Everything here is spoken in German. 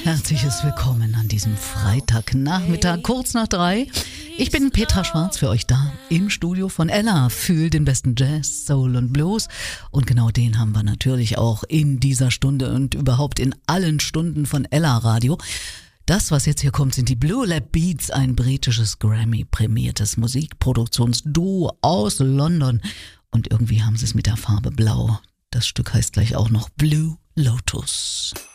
Herzliches Willkommen an diesem Freitagnachmittag, kurz nach 3. Ich bin Petra Schwarz für euch da im Studio von Ella. Fühlt den besten Jazz, Soul und Blues. Und genau den haben wir natürlich auch in dieser Stunde und überhaupt in allen Stunden von Ella Radio. Das, was jetzt hier kommt, sind die Blue Lab Beats, ein britisches Grammy-prämiertes Musikproduktionsduo aus London. Und irgendwie haben sie es mit der Farbe Blau. Das Stück heißt gleich auch noch Blue Lotus.